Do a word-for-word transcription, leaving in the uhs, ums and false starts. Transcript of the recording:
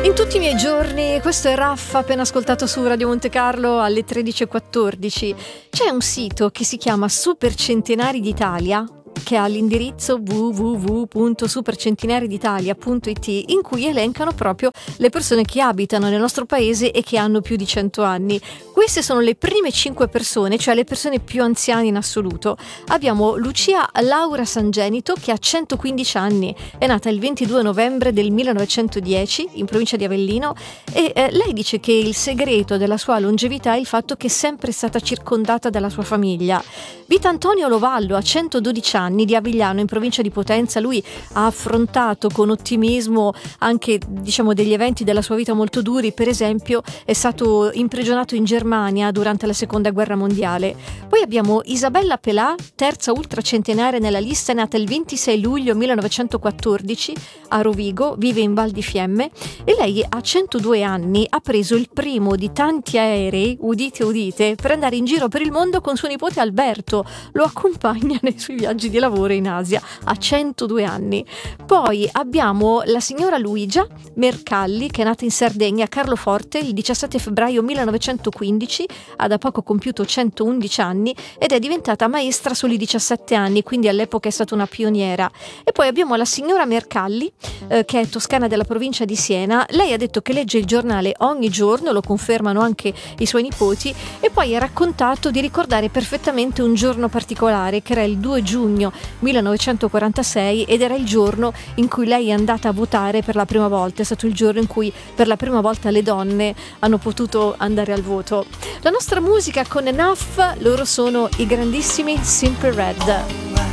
In tutti i miei giorni, questo è Raffa, appena ascoltato su Radio Monte Carlo alle tredici e quattordici. C'è un sito che si chiama Supercentenari d'Italia, che ha l'indirizzo w w w punto supercentenari d'italia punto i t, in cui elencano proprio le persone che abitano nel nostro paese e che hanno più di cento anni. Queste sono le prime cinque persone, cioè le persone più anziane in assoluto. Abbiamo Lucia Laura Sangenito, che ha centoquindici anni, è nata il ventidue novembre del millenovecentodieci in provincia di Avellino, e eh, lei dice che il segreto della sua longevità è il fatto che è sempre stata circondata dalla sua famiglia. Vita Antonio Lovallo ha centododici anni, di Avigliano in provincia di Potenza. Lui ha affrontato con ottimismo anche, diciamo, degli eventi della sua vita molto duri. Per esempio è stato imprigionato in Germania durante la seconda guerra mondiale. Poi abbiamo Isabella Pelà, terza ultracentenaria nella lista, è nata il ventisei luglio millenovecentoquattordici a Rovigo, vive in Val di Fiemme, e lei a centodue anni ha preso il primo di tanti aerei, udite udite, per andare in giro per il mondo con suo nipote Alberto. Lo accompagna nei suoi viaggi di lavoro in Asia a centodue anni. Poi abbiamo la signora Luigia Mercalli, che è nata in Sardegna a Carloforte il diciassette febbraio millenovecentoquindici, ha da poco compiuto centoundici anni ed è diventata maestra a soli diciassette anni, quindi all'epoca è stata una pioniera. E poi abbiamo la signora Mercalli, eh, che è toscana della provincia di Siena. Lei ha detto che legge il giornale ogni giorno, lo confermano anche i suoi nipoti, e poi ha raccontato di ricordare perfettamente un giorno particolare, che era il due giugno millenovecentoquarantasei, ed era il giorno in cui lei è andata a votare per la prima volta. È stato il giorno in cui per la prima volta le donne hanno potuto andare al voto. La nostra musica con Enough, loro sono i grandissimi Simple Red.